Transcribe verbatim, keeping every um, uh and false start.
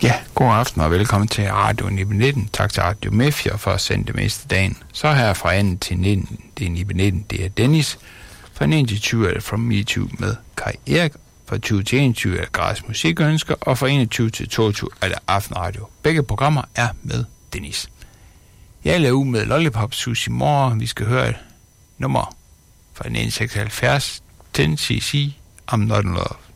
Ja, god aften og velkommen til Radio nitten nitten. Tak til Radio Mefjord for at sende det meste dagen. Så her fra anden til nitten, det er nitten nitten, det er Dennis. Fra nitten til tyve er det From Me To med Kai Erik. Fra tyve til enogtyve er det Græs Musikønsker. Og fra enogtyve til toogtyve er det Aftenradio. Begge programmer er med Dennis. Jeg laver ud med Lollipop Sushi Mor. Vi skal høre et nummer fra nitten seksoghalvfjerds. ten C C, I'm Not In Love.